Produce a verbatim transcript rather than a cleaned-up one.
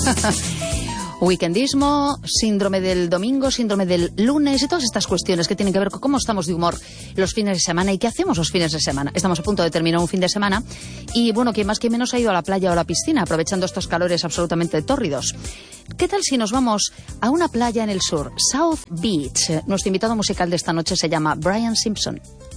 Weekendismo, síndrome del domingo, síndrome del lunes y todas estas cuestiones que tienen que ver con cómo estamos de humor los fines de semana y qué hacemos los fines de semana. Estamos a punto de terminar un fin de semana y, bueno, quien más que menos ha ido a la playa o a la piscina aprovechando estos calores absolutamente tórridos. ¿Qué tal si nos vamos a una playa en el sur, South Beach? Nuestro invitado musical de esta noche se llama Brian Simpson.